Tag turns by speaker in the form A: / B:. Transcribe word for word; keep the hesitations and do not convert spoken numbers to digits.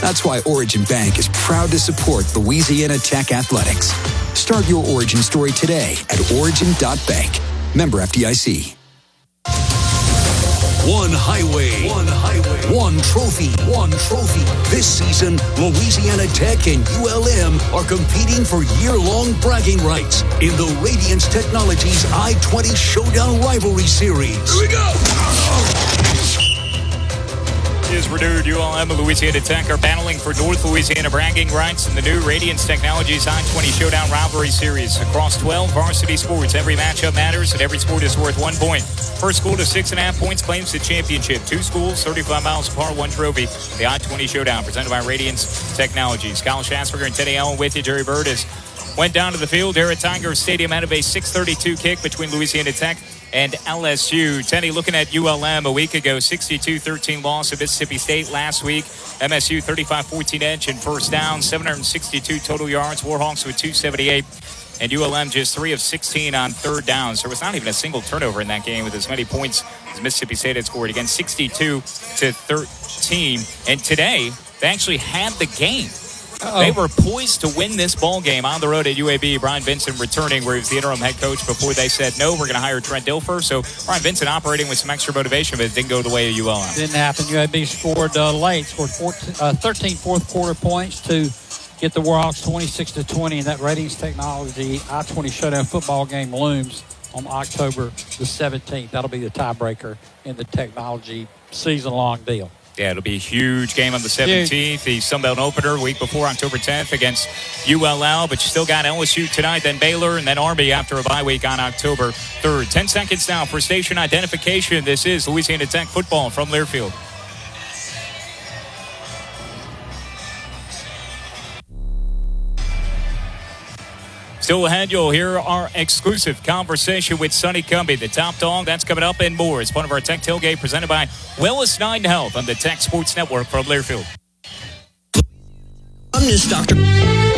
A: That's why Origin Bank is proud to support Louisiana Tech Athletics. Start your origin story today at origin dot bank. Member F D I C.
B: One highway, one highway, one trophy, one trophy. This season, Louisiana Tech and U L M are competing for year-long bragging rights in the Radiance Technologies I twenty Showdown Rivalry Series. Here we go!
C: Is renewed. U L M and Louisiana Tech are battling for North Louisiana bragging rights in the new Radiance Technologies I twenty Showdown Rivalry Series. Across twelve varsity sports, every matchup matters and every sport is worth one point. First school to six and a half points claims the championship. Two schools, thirty-five miles apart, one trophy. The I twenty Showdown presented by Radiance Technologies. Kyle Schasberger and Teddy Allen with you. Jerry Bird is went down to the field there at Tiger Stadium out of a six thirty-two kick between Louisiana Tech and L S U. Teddy, looking at U L M a week ago, sixty-two thirteen loss at Mississippi State last week. M S U thirty-five fourteen edge in first down, seven hundred sixty-two total yards. Warhawks with two seventy-eight. And U L M just three of sixteen on third downs. There was not even a single turnover in that game with as many points as Mississippi State had scored. Again, sixty-two to thirteen. And today, they actually had the game. Uh-oh. They were poised to win this ball game on the road at U A B. Brian Vincent returning, where he was the interim head coach before they said, no, we're going to hire Trent Dilfer. So Brian Vincent operating with some extra motivation, but it didn't go the way of U L M.
D: Didn't happen. U A B scored uh, late, scored fourteen, uh, thirteen fourth quarter points to get the Warhawks twenty-six to twenty. And that Radiance Technology I twenty Showdown football game looms on October the seventeenth. That'll be the tiebreaker in the technology season-long deal.
C: Yeah, it'll be a huge game on the seventeenth. The Sunbelt opener week before, October tenth, against U L L. But you still got L S U tonight, then Baylor, and then Army after a bye week on October third. Ten seconds now for station identification. This is Louisiana Tech football from Learfield. Still ahead, you'll hear our exclusive conversation with Sonny Cumbie, the top dog. That's coming up and more. It's part of our Tech Tailgate presented by Wellness nine Health on the Tech Sports Network from Learfield.
E: I'm just Doctor